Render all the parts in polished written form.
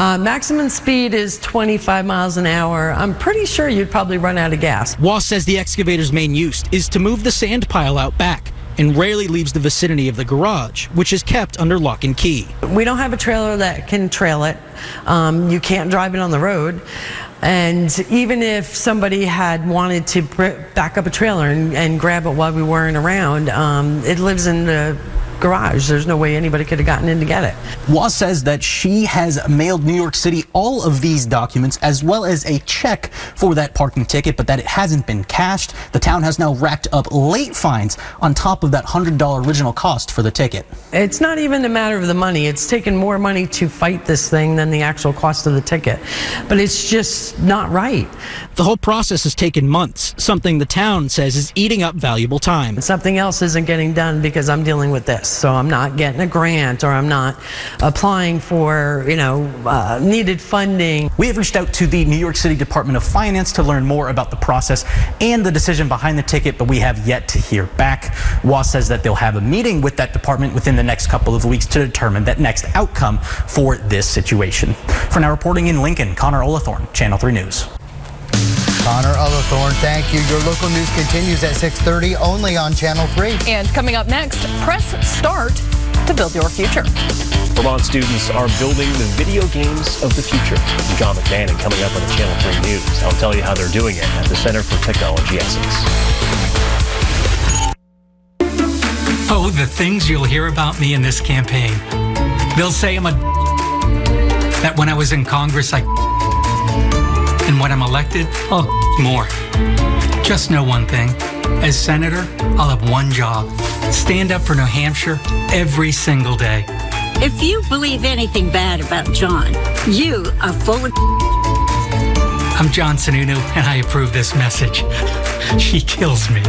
Maximum speed is 25 miles an hour. I'm pretty sure you'd probably run out of gas. Wass says the excavator's main use is to move the sand pile out back and rarely leaves the vicinity of the garage, which is kept under lock and key. We don't have a trailer that can trail it. You can't drive it on the road. And even if somebody had wanted to back up a trailer and grab it while we weren't around, it lives in the garage. There's no way anybody could have gotten in to get it. Wass says that she has mailed New York City all of these documents as well as a check for that parking ticket, but that it hasn't been cashed. The town has now racked up late fines on top of that $100 original cost for the ticket. It's not even a matter of the money. It's taken more money to fight this thing than the actual cost of the ticket. But it's just not right. The whole process has taken months, something the town says is eating up valuable time. Something else isn't getting done because I'm dealing with this. So I'm not getting a grant or I'm not applying for, needed funding. We have reached out to the New York City Department of Finance to learn more about the process and the decision behind the ticket, but we have yet to hear back. Wass says that they'll have a meeting with that department within the next couple of weeks to determine that next outcome for this situation. For now, reporting in Lincoln, Connor Olathorn, Channel 3 News. Connor Olathorn, thank you. Your local news continues at 6:30 only on Channel 3. And coming up next, press start to build your future. Vermont students are building the video games of the future. John McMahon coming up on the Channel 3 News. I'll tell you how they're doing it at the Center for Technology Essence. Oh, the things you'll hear about me in this campaign. They'll say that when I was in Congress, and when I'm elected, more. Just know one thing. As senator, I'll have one job. Stand up for New Hampshire every single day. If you believe anything bad about John, you are full of... I'm John Sununu, and I approve this message. She kills me.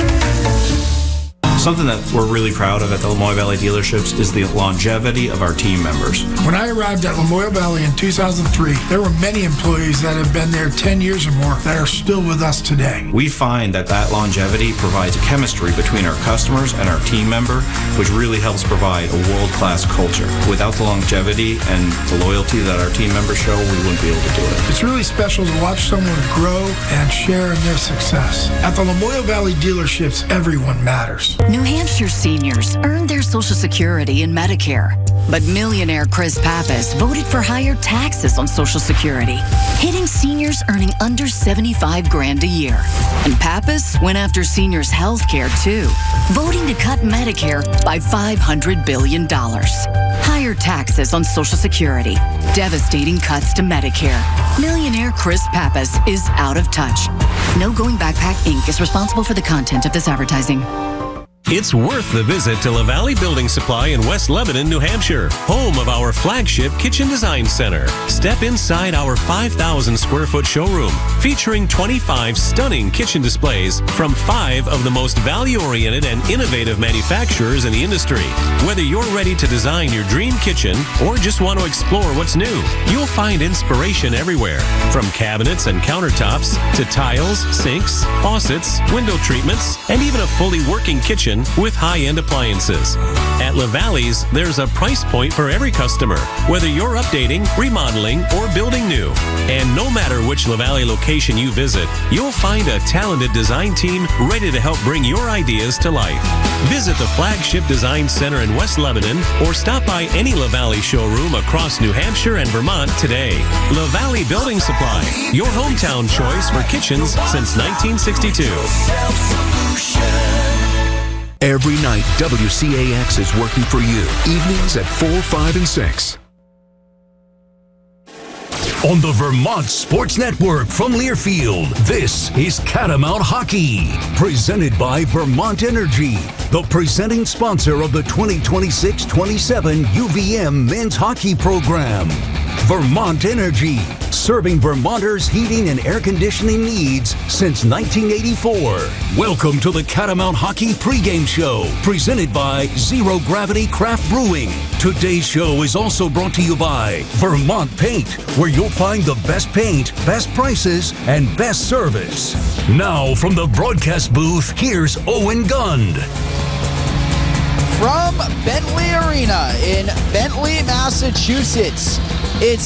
Something that we're really proud of at the Lamoille Valley dealerships is the longevity of our team members. When I arrived at Lamoille Valley in 2003, there were many employees that have been there 10 years or more that are still with us today. We find that longevity provides a chemistry between our customers and our team member, which really helps provide a world-class culture. Without the longevity and the loyalty that our team members show, we wouldn't be able to do it. It's really special to watch someone grow and share in their success. At the Lamoille Valley dealerships, everyone matters. New Hampshire seniors earned their Social Security and Medicare, but millionaire Chris Pappas voted for higher taxes on Social Security, hitting seniors earning under $75,000 a year. And Pappas went after seniors' health care too, voting to cut Medicare by $500 billion. Higher taxes on Social Security, devastating cuts to Medicare. Millionaire Chris Pappas is out of touch. No Going Backpack Inc. is responsible for the content of this advertising. It's worth the visit to La Valley Building Supply in West Lebanon, New Hampshire, home of our flagship Kitchen Design Center. Step inside our 5,000 square foot showroom, featuring 25 stunning kitchen displays from 5 of the most value-oriented and innovative manufacturers in the industry. Whether you're ready to design your dream kitchen or just want to explore what's new, you'll find inspiration everywhere, from cabinets and countertops to tiles, sinks, faucets, window treatments, and even a fully working kitchen with high-end appliances. At La Valley's, there's a price point for every customer, whether you're updating, remodeling, or building new. And no matter which La Valley location you visit, you'll find a talented design team ready to help bring your ideas to life. Visit the flagship design center in West Lebanon or stop by any La Valley showroom across New Hampshire and Vermont today. La Valley Building Supply, your hometown choice for kitchens since 1962. Every night, WCAX is working for you. Evenings at 4, 5, and 6. On the Vermont Sports Network from Learfield, this is Catamount Hockey. Presented by Vermont Energy, the presenting sponsor of the 2026-27 UVM Men's Hockey Program. Vermont Energy, serving Vermonters' heating and air conditioning needs since 1984. Welcome to the Catamount Hockey pregame show, presented by Zero Gravity Craft Brewing. Today's show is also brought to you by Vermont Paint, where you'll find the best paint, best prices, and best service. Now from the broadcast booth, here's Owen Gund. From Bentley Arena in Bentley, Massachusetts, it's